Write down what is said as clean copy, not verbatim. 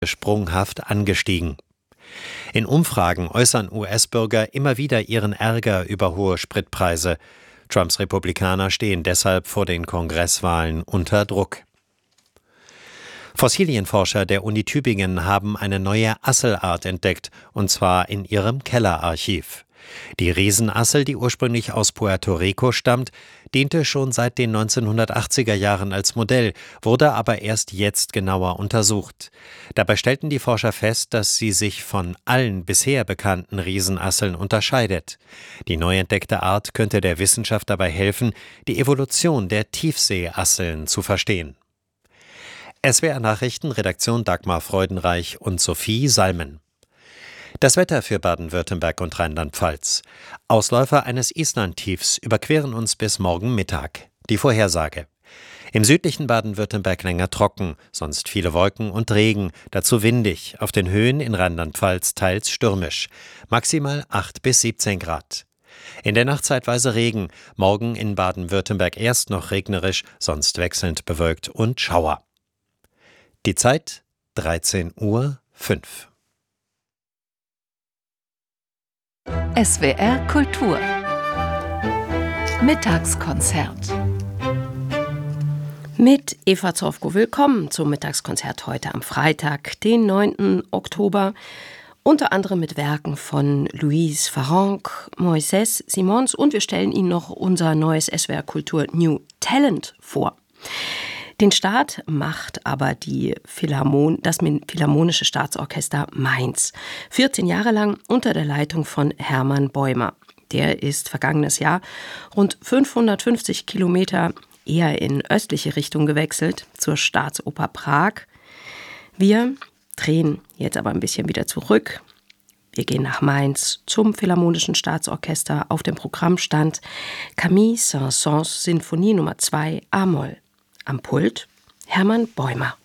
sprunghaft angestiegen. In Umfragen äußern US-Bürger immer wieder ihren Ärger über hohe Spritpreise. Trumps Republikaner stehen deshalb vor den Kongresswahlen unter Druck. Fossilienforscher der Uni Tübingen haben eine neue Asselart entdeckt, und zwar in ihrem Kellerarchiv. Die Riesenassel, die ursprünglich aus Puerto Rico stammt, diente schon seit den 1980er Jahren als Modell, wurde aber erst jetzt genauer untersucht. Dabei stellten die Forscher fest, dass sie sich von allen bisher bekannten Riesenasseln unterscheidet. Die neu entdeckte Art könnte der Wissenschaft dabei helfen, die Evolution der Tiefseeasseln zu verstehen. SWR Nachrichten, Redaktion Dagmar Freudenreich und Sophie Salmen. Das Wetter für Baden-Württemberg und Rheinland-Pfalz. Ausläufer eines Islandtiefs überqueren uns bis morgen Mittag. Die Vorhersage. Im südlichen Baden-Württemberg länger trocken, sonst viele Wolken und Regen, dazu windig, auf den Höhen in Rheinland-Pfalz teils stürmisch. Maximal 8 bis 17 Grad. In der Nacht zeitweise Regen, morgen in Baden-Württemberg erst noch regnerisch, sonst wechselnd bewölkt und Schauer. Die Zeit 13:05 Uhr. SWR Kultur Mittagskonzert mit Eva Zofko. Willkommen zum Mittagskonzert heute am Freitag, den 9. Oktober. Unter anderem mit Werken von Louise Farrenc, Moïse Simons, und wir stellen Ihnen noch unser neues SWR Kultur New Talent vor. Den Start macht aber das Philharmonische Staatsorchester Mainz. 14 Jahre lang unter der Leitung von Hermann Bäumer. Der ist vergangenes Jahr rund 550 Kilometer eher in östliche Richtung gewechselt, zur Staatsoper Prag. Wir drehen jetzt aber ein bisschen wieder zurück. Wir gehen nach Mainz zum Philharmonischen Staatsorchester. Auf dem Programm stand Camille Saint-Saëns Sinfonie Nummer 2 A-Moll. Am Pult Hermann Bäumer.